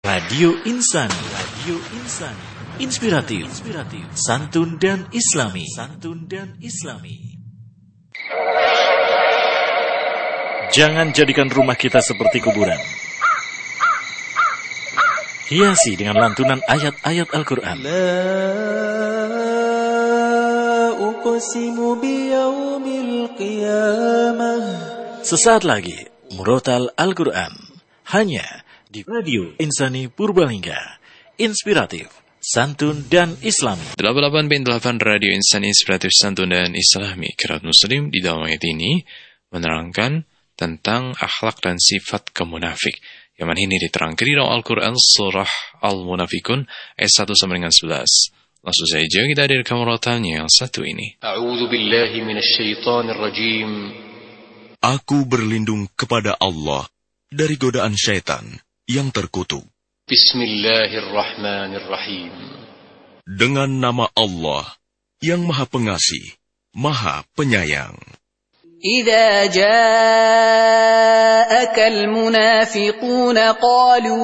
Radio Insani, inspiratif, santun dan islami. Jangan jadikan rumah kita seperti kuburan. Hiasi dengan lantunan ayat-ayat Al-Quran. La uqsimu biyaumil qiyamah. Sesaat lagi, Murotal Al-Quran. Hanya di Radio Insani Purbalingga. Inspiratif, santun dan islami. 88.8 Radio Insani Inspiratif, Santun dan Islami. Kiraat Muslim di dalam ayat ini menerangkan tentang akhlak dan sifat kemunafik. Yang mana ini diterangkan di dalam Al-Quran surah Al-Munafikun ayat 1 sampai dengan 11. Langsung saja kita hadirkan murotalnya yang satu ini. A'udzu billahi minasyaitonir rajim. Aku berlindung kepada Allah dari godaan syaitan yang terkutuk. Bismillahirrahmanirrahim. Dengan nama Allah yang Maha Pengasih, Maha Penyayang. إذا جاءك المنافقون قالوا